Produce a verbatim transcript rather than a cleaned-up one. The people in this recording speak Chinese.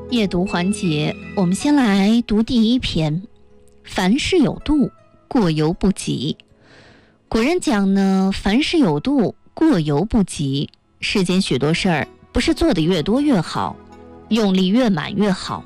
夜读环节，我们先来读第一篇。凡事有度，过犹不及。古人讲呢，凡事有度，过犹不及。世间许多事儿，不是做得越多越好，用力越满越好，